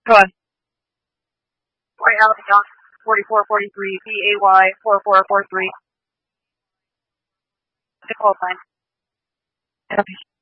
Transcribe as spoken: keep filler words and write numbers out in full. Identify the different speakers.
Speaker 1: Go on.
Speaker 2: Right, Alabama, forty-four forty-three, B A Y four four four three. The call sign.
Speaker 1: Copy.